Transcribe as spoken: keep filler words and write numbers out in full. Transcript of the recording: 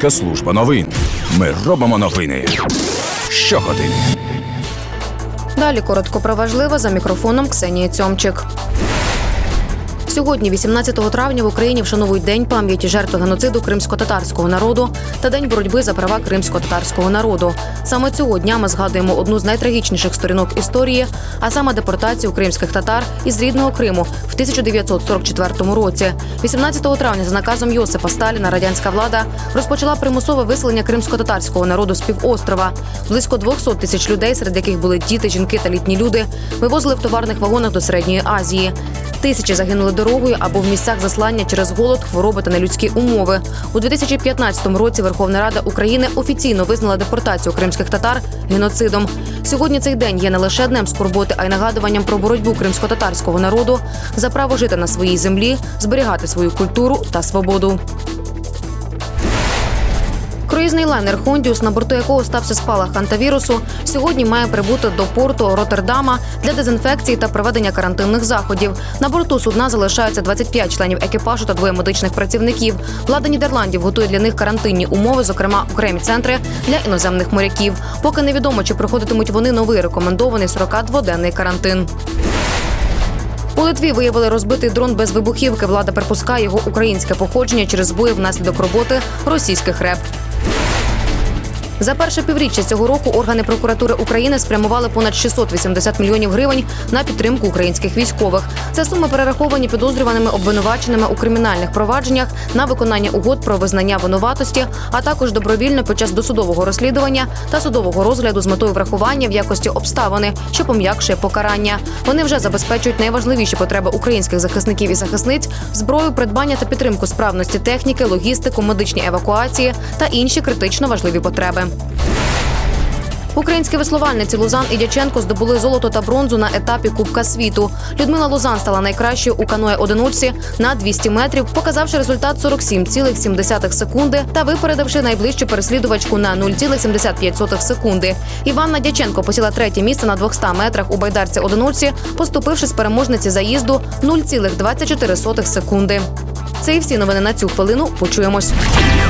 Українська служба новин. Ми робимо новини щогодини. Далі коротко про важливе, за мікрофоном Ксенія Цьомчик. Сьогодні, вісімнадцятого травня, в Україні вшановують День пам'яті жертв геноциду кримсько-татарського народу та День боротьби за права кримсько-татарського народу. Саме цього дня ми згадуємо одну з найтрагічніших сторінок історії, а саме депортацію кримських татар із рідного Криму в тисяча дев'ятсот сорок четвертому році. вісімнадцятого травня за наказом Йосипа Сталіна радянська влада розпочала примусове виселення кримсько-татарського народу з півострова. Близько двохсот тисяч людей, серед яких були діти, жінки та літні люди, вивозили в товарних вагонах до Середньої Азії. Тисячі загинули дорогою або в місцях заслання через голод, хвороби та нелюдські умови. У дві тисячі п'ятнадцятому році Верховна Рада України офіційно визнала депортацію кримських татар геноцидом. Сьогодні цей день є не лише днем скорботи, а й нагадуванням про боротьбу кримсько-татарського народу за право жити на своїй землі, зберігати свою культуру та свободу. Круїзний лайнер «Хондіус», на борту якого стався спалах хантавірусу, сьогодні має прибути до порту Роттердама для дезінфекції та проведення карантинних заходів. На борту судна залишаються двадцять п'ять членів екіпажу та двоє медичних працівників. Влада Нідерландів готує для них карантинні умови, зокрема окремі центри для іноземних моряків. Поки невідомо, чи проходитимуть вони новий рекомендований сорокадводенний карантин. У Литві виявили розбитий дрон без вибухівки. Влада припускає його українське походження через збої внаслідок роботи російських РЕП. За перше півріччя цього року органи прокуратури України спрямували понад шістсот вісімдесят мільйонів гривень на підтримку українських військових. Це суми перераховані підозрюваними обвинуваченими у кримінальних провадженнях на виконання угод про визнання винуватості, а також добровільно під час досудового розслідування та судового розгляду з метою врахування в якості обставини, що пом'якшує покарання. Вони вже забезпечують найважливіші потреби українських захисників і захисниць – зброю, придбання та підтримку справності техніки, логістику, медичні евакуації та інші критично важливі потреби. Українські веслувальниці Лозан і Дяченко здобули золото та бронзу на етапі Кубка світу. Людмила Лозан стала найкращою у каное-одиночці на двісті метрів, показавши результат сорок сім цілих сім десятих секунди та випередивши найближчу переслідувачку на нуль цілих сімдесят п'ять сотих секунди. Іванна Дяченко посіла третє місце на двохстах метрах у байдарці-одиночці, поступивши з переможниці заїзду нуль цілих двадцять чотири сотих секунди. Це і всі новини на цю хвилину. Почуємось.